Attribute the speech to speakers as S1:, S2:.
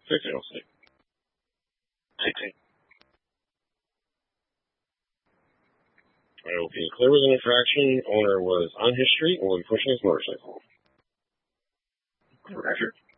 S1: 16, I'll say.
S2: 16.
S1: Okay, clear with an infraction. Owner was on his street and was pushing his motorcycle.
S2: Roger.